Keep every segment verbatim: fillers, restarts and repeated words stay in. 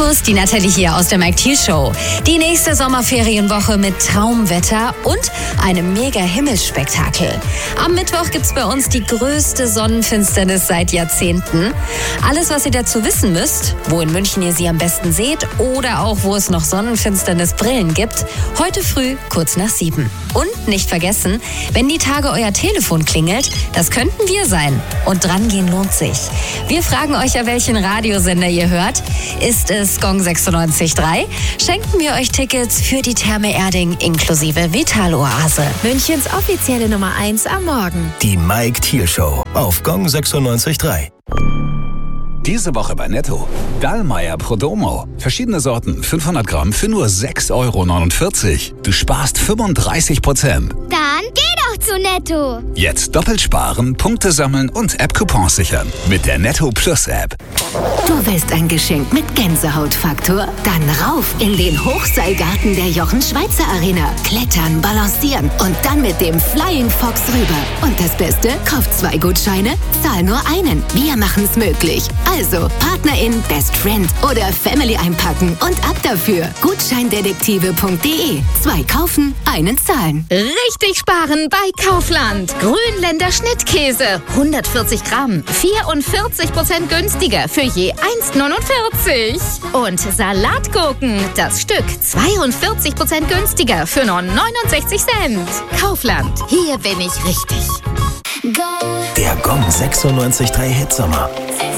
Servus, die Nathalie hier aus der Mike Thiel Show. Die nächste Sommerferienwoche mit Traumwetter und einem mega Himmelsspektakel. Am Mittwoch gibt's bei uns die größte Sonnenfinsternis seit Jahrzehnten. Alles, was ihr dazu wissen müsst, wo in München ihr sie am besten seht oder auch wo es noch Sonnenfinsternisbrillen gibt, heute früh kurz nach sieben. Und nicht vergessen, wenn die Tage euer Telefon klingelt, das könnten wir sein. Und drangehen lohnt sich. Wir fragen euch ja, welchen Radiosender ihr hört. Ist es Gong sechsundneunzig Komma drei? Schenken wir euch Tickets für die Therme Erding inklusive Vitaloase. Münchens offizielle Nummer eins am Morgen. Die Mike Thiel Show auf Gong sechsundneunzig Komma drei. Diese Woche bei Netto. Dallmayr Prodomo. Verschiedene Sorten, fünfhundert Gramm für nur sechs Euro neunundvierzig. Du sparst fünfunddreißig Prozent. Dann geh doch zu Netto. Jetzt doppelt sparen, Punkte sammeln und App-Coupons sichern. Mit der Netto Plus App. Du willst ein Geschenk mit Gänsehautfaktor? Dann rauf in den Hochseilgarten der Jochen-Schweizer Arena. Klettern, balancieren und dann mit dem Flying Fox rüber. Und das Beste? Kauf zwei Gutscheine, zahl nur einen. Wir machen's möglich. Also Partnerin, Best Friend oder Family einpacken und ab dafür. Gutscheindetektive punkt de. Zwei kaufen, einen zahlen. Richtig sparen bei Kaufland. Grünländer Schnittkäse. hundertvierzig Gramm. vierundvierzig Prozent günstiger für je eins neunundvierzig. Und Salatgurken. Das Stück zweiundvierzig Prozent günstiger für nur neunundsechzig Cent. Kaufland. Hier bin ich richtig. Der Gong sechsundneunzig Komma drei Hitsommer.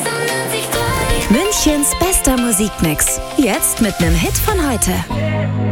Münchens bester Musikmix. Jetzt mit nem Hit von heute.